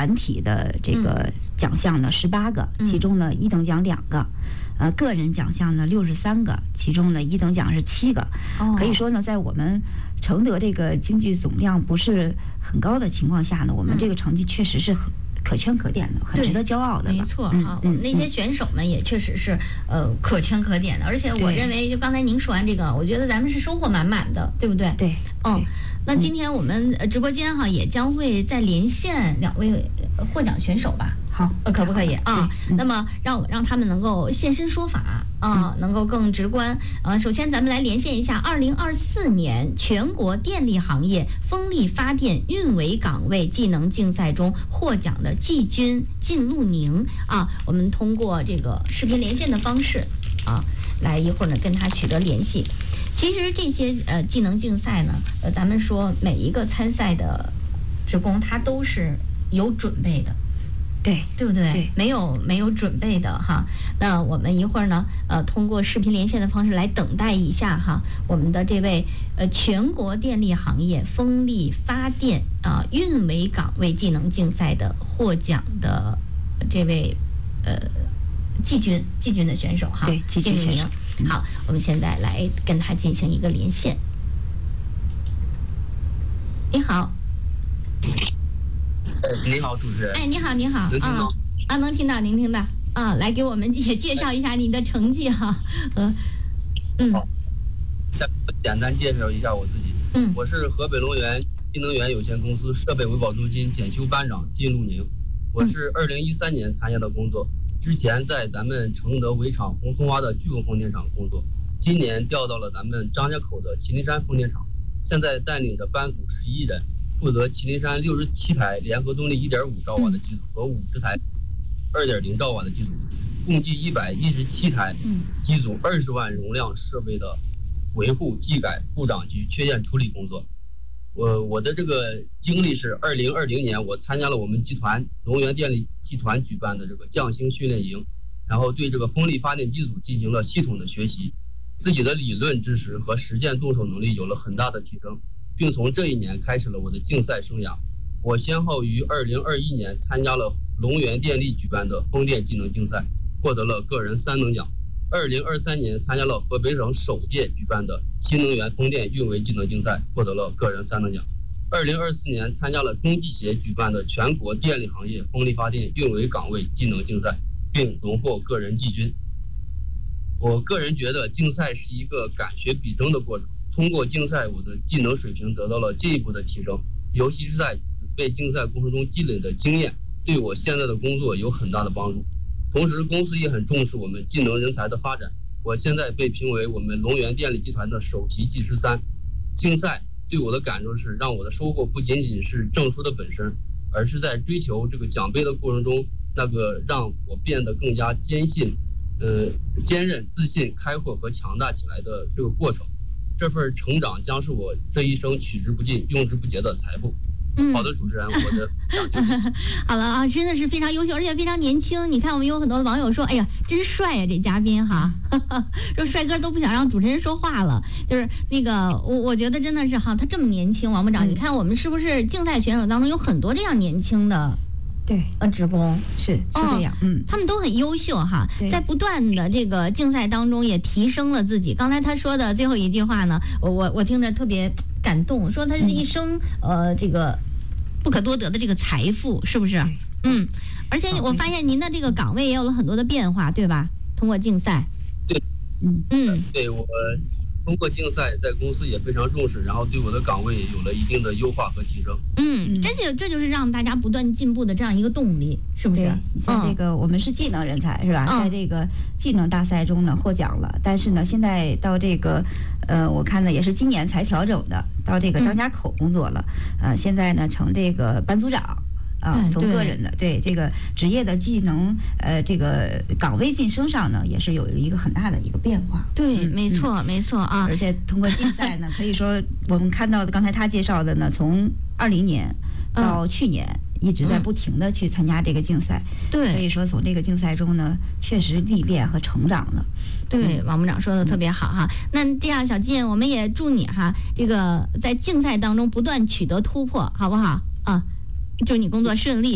团体的这个奖项呢18个，其中呢1等奖2个，个人奖项呢63个，其中呢1等奖是7个。可以说呢，在我们承德这个经济总量不是很高的情况下呢，我们这个成绩确实是可圈可点的，很值得骄傲的。 没错啊，我们那些选手们也确实是可圈可点的，而且我认为就刚才您说完这个，我觉得咱们是收获满满的，对不对？ 对， 那今天我们直播间哈也将会再连线2位获奖选手吧。 好， 可不可以啊？那么让他们能够现身说法啊，能够更直观。首先咱们来连线一下2024年全国电力行业风力发电运维岗位技能竞赛中获奖的季军靳路宁啊，我们通过这个视频连线的方式啊，来一会儿呢跟他取得联系。其实这些技能竞赛呢，咱们说每一个参赛的职工他都是有准备的。对不对？ 对， 没有准备的哈。那我们一会儿呢，通过视频连线的方式来等待一下哈，我们的这位全国电力行业风力发电运维岗位技能竞赛的获奖的这位季军的选手哈， 对，季军选手。 好，我们现在来跟他进行一个连线。你好。 你好，主持人。 你好，你好。能听到，您听到啊？来给我们也介绍一下您的成绩哈。 好，下面我简单介绍一下我自己。我是河北龙源新能源有限公司设备维保中心检修班长靳路宁。我是2013年参加的工作，之前在咱们承德围场红松洼的聚合风电场工作，今年调到了咱们张家口的麒麟山风电场，现在带领着班组11人。负责麒麟山67台联合动力1.5兆瓦的机组和50台2.0兆瓦的机组，共计117台机组20万容量设备的维护、技改、故障及缺陷处理工作。我的这个经历是2020年我参加了我们集团龙源电力集团举办的这个匠星训练营，然后对这个风力发电机组进行了系统的学习，自己的理论知识和实践动手能力有了很大的提升，并从这一年开始了我的竞赛生涯。我先后于2021年参加了龙源电力举办的风电技能竞赛，获得了个人3等奖。2023年参加了河北省首届举办的新能源风电运维技能竞赛，获得了个人3等奖。2024年参加了中技协举办的全国电力行业风力发电运维岗位技能竞赛，并荣获个人季军。我个人觉得竞赛是一个敢学必争的过程，通过竞赛，我的技能水平得到了进一步的提升，尤其是在准备竞赛过程中积累的经验，对我现在的工作有很大的帮助。同时，公司也很重视我们技能人才的发展。我现在被评为我们龙源电力集团的首席技师3。竞赛对我的感受是，让我的收获不仅仅是证书的本身，而是在追求这个奖杯的过程中，那个让我变得更加坚韧、自信、开阔和强大起来的这个过程。这份成长将是我这一生取之不尽、用之不竭的财富。好的，主持人，我的好了啊，真的是非常优秀，而且非常年轻。你看，我们有很多的网友说：“哎呀，真帅呀，这嘉宾哈！”说帅哥都不想让主持人说话了。就是那个，我觉得真的是哈，他这么年轻，王部长，你看我们是不是竞赛选手当中有很多这样年轻的？ 对， 职工是这样， 他们都很优秀哈，在不断的这个竞赛当中也提升了自己。刚才他说的最后一句话呢，我听着特别感动，说他是一生这个不可多得的这个财富，是不是？而且我发现您的这个岗位也有了很多的变化，对吧？通过竞赛， 对，对我通过竞赛，在公司也非常重视，然后对我的岗位也有了一定的优化和提升。 这就是让大家不断进步的这样一个动力，是不是？ 你像这个，我们是技能人才，是吧？在这个技能大赛中呢获奖了，但是呢，现在到这个，我看呢也是今年才调整的，到这个张家口工作了，现在呢成这个班组长。从个人的对这个职业的技能，这个岗位晋升上呢，也是有一个很大的一个变化。 对，没错啊！ 而且通过竞赛呢，可以说我们看到的，刚才他介绍的呢，从20年到去年一直在不停的去参加这个竞赛。 对， 可以说从这个竞赛中呢，确实历练和成长了。 对，王部长说的特别好哈。那这样，小靳，我们也祝你哈，这个在竞赛当中不断取得突破，好不好啊？祝你工作顺利。